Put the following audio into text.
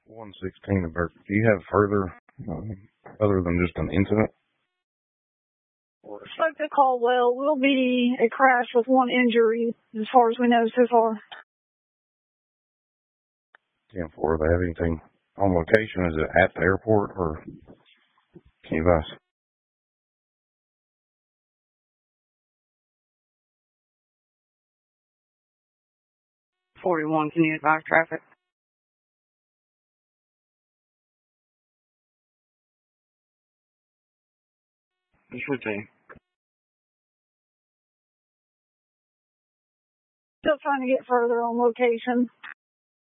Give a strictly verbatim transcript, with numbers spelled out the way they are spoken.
one sixteen of Burke. Do you have further, um, other than just an incident? Spoke to Caldwell. Will be a crash with one injury, as far as we know so far. ten four, do they have anything on location? Is it at the airport, or can you advise? forty-one, can you advise traffic? This routine. Still trying to get further on location.